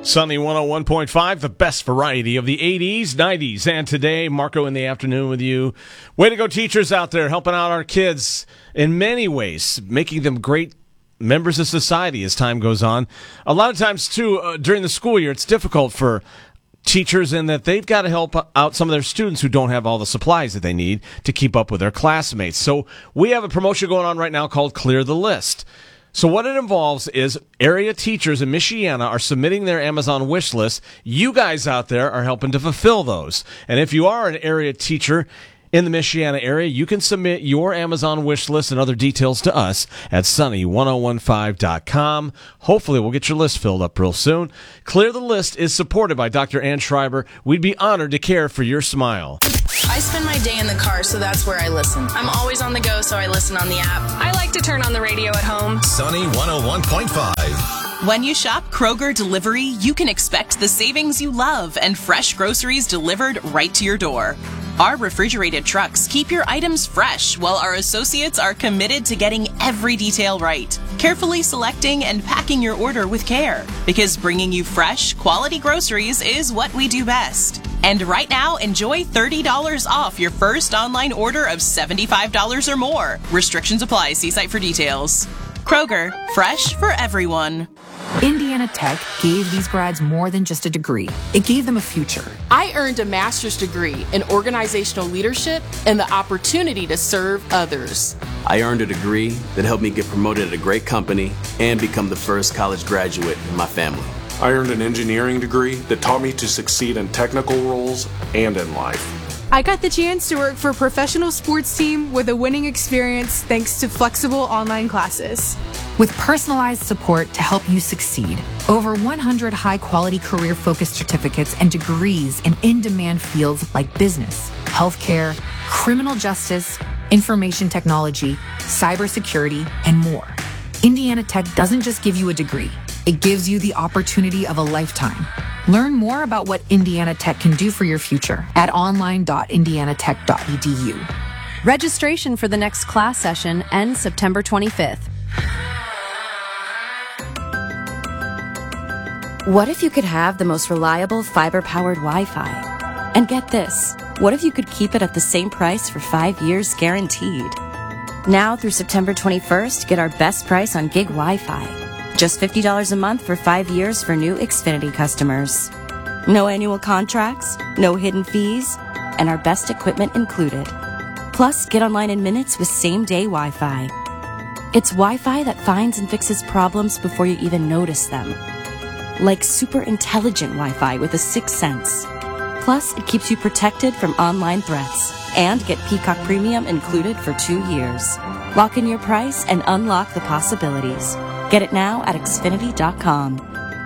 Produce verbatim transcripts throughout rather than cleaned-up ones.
Sunny one oh one point five, the best variety of the eighties, nineties, and today. Marco in the afternoon with you. Way to go, teachers out there, helping out our kids in many ways, making them great members of society as time goes on. A lot of times, too, uh, during the school year, it's difficult for teachers in that they've got to help out some of their students who don't have all the supplies that they need to keep up with their classmates. So we have a promotion going on right now called Clear the List. So what it involves is area teachers in Michiana are submitting their Amazon wish list. You guys out there are helping to fulfill those. And if you are an area teacher in the Michiana area, you can submit your Amazon wish list and other details to us at sunny ten fifteen dot com. Hopefully we'll get your list filled up real soon. Clear the List is supported by Doctor Ann Schreiber. We'd be honored to care for your smile. I spend my day in the car, so that's where I listen. I'm always on the go, so I listen on the app. I like to turn on the radio at home. Sunny one oh one point five. When you shop Kroger Delivery, you can expect the savings you love and fresh groceries delivered right to your door. Our refrigerated trucks keep your items fresh, while our associates are committed to getting every detail right, carefully selecting and packing your order with care. Because bringing you fresh, quality groceries is what we do best. And right now, enjoy thirty dollars off your first online order of seventy-five dollars or more. Restrictions apply. See site for details. Kroger, fresh for everyone. Indiana Tech gave these grads more than just a degree. It gave them a future. I earned a master's degree in organizational leadership and the opportunity to serve others. I earned a degree that helped me get promoted at a great company and become the first college graduate in my family. I earned an engineering degree that taught me to succeed in technical roles and in life. I got the chance to work for a professional sports team with a winning experience thanks to flexible online classes. With personalized support to help you succeed. Over one hundred high-quality career-focused certificates and degrees in in-demand fields like business, healthcare, criminal justice, information technology, cybersecurity, and more. Indiana Tech doesn't just give you a degree. It gives you the opportunity of a lifetime. Learn more about what Indiana Tech can do for your future at online dot indiana tech dot e d u. Registration for the next class session ends September twenty-fifth. What if you could have the most reliable fiber-powered Wi-Fi? And get this, what if you could keep it at the same price for five years guaranteed? Now through September twenty-first, get our best price on gig Wi-Fi. Just fifty dollars a month for five years for new Xfinity customers. No annual contracts, no hidden fees, and our best equipment included. Plus, get online in minutes with same-day Wi-Fi. It's Wi-Fi that finds and fixes problems before you even notice them. Like super intelligent Wi-Fi with a sixth sense. Plus, it keeps you protected from online threats. And get Peacock Premium included for two years. Lock in your price and unlock the possibilities. Get it now at Xfinity dot com.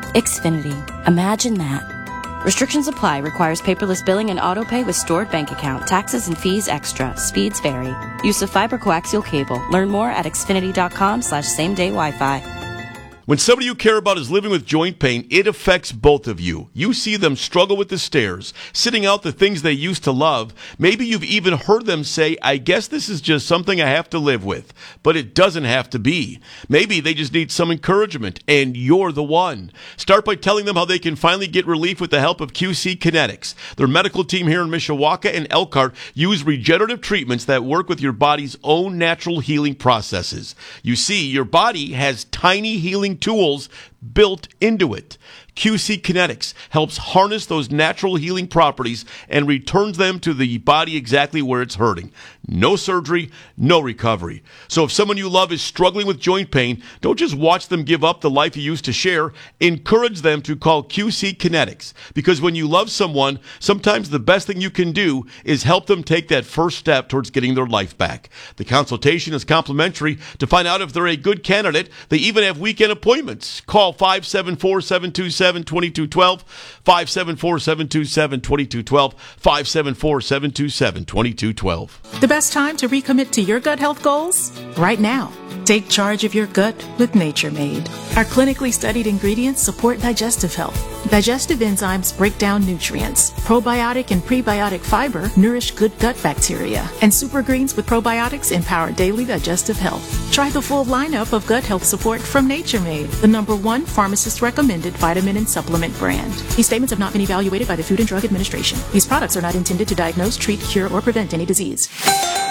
Xfinity. Imagine that. Restrictions apply. Requires paperless billing and autopay with stored bank account. Taxes and fees extra. Speeds vary. Use of fiber coaxial cable. Learn more at Xfinity dot com slash same day Wi-Fi. When somebody you care about is living with joint pain, it affects both of you. You see them struggle with the stairs, sitting out the things they used to love. Maybe you've even heard them say, I guess this is just something I have to live with. But it doesn't have to be. Maybe they just need some encouragement, and you're the one. Start by telling them how they can finally get relief with the help of Q C Kinetics. Their medical team here in Mishawaka and Elkhart use regenerative treatments that work with your body's own natural healing processes. You see, your body has tiny healing tools built into it. Q C Kinetics helps harness those natural healing properties and returns them to the body exactly where it's hurting. No surgery, no recovery. So if someone you love is struggling with joint pain, don't just watch them give up the life you used to share. Encourage them to call Q C Kinetics. Because when you love someone, sometimes the best thing you can do is help them take that first step towards getting their life back. The consultation is complimentary. To find out if they're a good candidate, they even have weekend appointments. Call five seven four, seven two seven, two two one two, five seven four, seven two seven, two two one two, five seven four, seven two seven, two two one two. The best time to recommit to your gut health goals? Right now. Take charge of your gut with Nature Made. Our clinically studied ingredients support digestive health. Digestive enzymes break down nutrients. Probiotic and prebiotic fiber nourish good gut bacteria. And super greens with probiotics empower daily digestive health. Try the full lineup of gut health support from Nature Made, the number one pharmacist recommended vitamin vitamin and supplement brand. These statements have not been evaluated by the Food and Drug Administration. These products are not intended to diagnose, treat, cure, or prevent any disease.